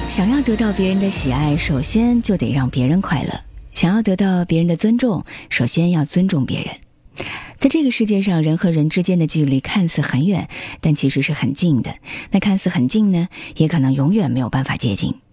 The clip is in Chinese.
想要得到别人的喜爱，首先就得让别人快乐；想要得到别人的尊重，首先要尊重别人。在这个世界上，人和人之间的距离看似很远，但其实是很近的。那看似很近呢，也可能永远没有办法接近。